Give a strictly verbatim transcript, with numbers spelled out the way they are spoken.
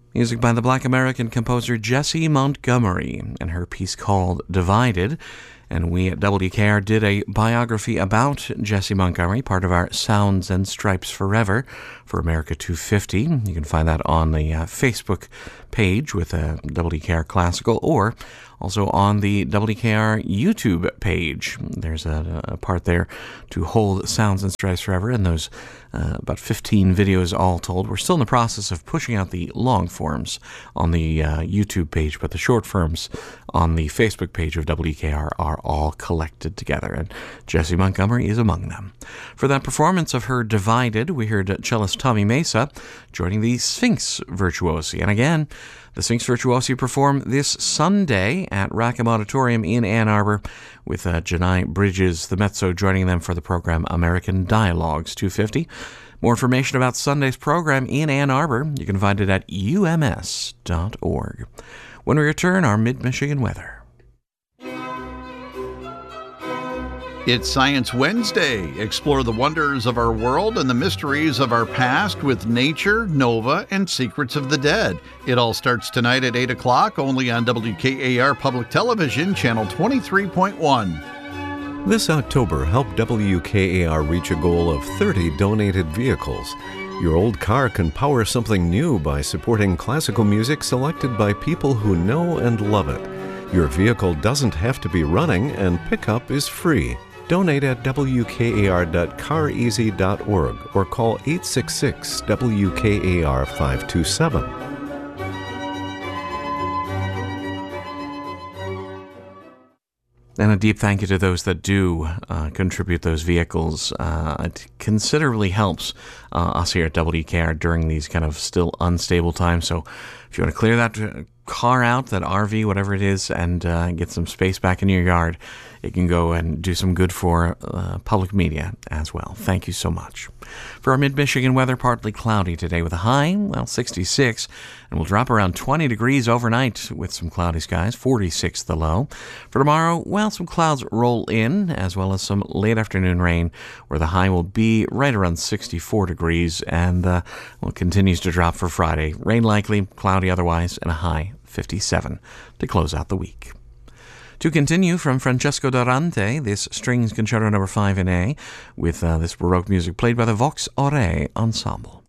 Music by the Black American composer Jessie Montgomery and her piece called Divided. And we at W K R did a biography about Jessie Montgomery, part of our Sounds and Stripes Forever for America two fifty. You can find that on the uh, Facebook page with a W K R Classical, or also on the W K R YouTube page. There's a, a part there to hold Sounds and Stripes Forever, and those uh, about fifteen videos all told. We're still in the process of pushing out the long forms on the uh, YouTube page, but the short forms on the Facebook page of W K R are all collected together, and Jessie Montgomery is among them. For that performance of her Divided, we heard cellist Tommy Mesa joining the Sphinx Virtuosi. And again, the Sphinx Virtuosi perform this Sunday at Rackham Auditorium in Ann Arbor, with uh, Janai Bridges, the mezzo, joining them for the program American Dialogues two fifty. More information about Sunday's program in Ann Arbor, you can find it at U M S dot org. When we return, our Mid-Michigan weather. It's Science Wednesday. Explore the wonders of our world and the mysteries of our past with nature, Nova, and Secrets of the Dead. It all starts tonight at eight o'clock, only on W K A R Public Television, Channel twenty-three point one. This October, help W K A R reach a goal of thirty donated vehicles. Your old car can power something new by supporting classical music selected by people who know and love it. Your vehicle doesn't have to be running, and pickup is free. Donate at W K A R dot car easy dot org or call eight six six W K A R five two seven. And a deep thank you to those that do uh, contribute those vehicles. Uh, it considerably helps uh, us here at W K R during these kind of still unstable times. So if you want to clear that car out, that R V, whatever it is, and uh, get some space back in your yard, it can go and do some good for uh, public media as well. Thank you so much. For our mid-Michigan weather, partly cloudy today with a high, well, sixty-six, and we'll drop around twenty degrees overnight with some cloudy skies, forty-six the low. For tomorrow, well, some clouds roll in, as well as some late afternoon rain, where the high will be right around sixty-four degrees, and uh, well, continues to drop for Friday. Rain likely, cloudy otherwise, and a high fifty-seven to close out the week. To continue, from Francesco Durante, this Strings Concerto number five in A, with uh, this Baroque music played by the Vox Aurei Ensemble.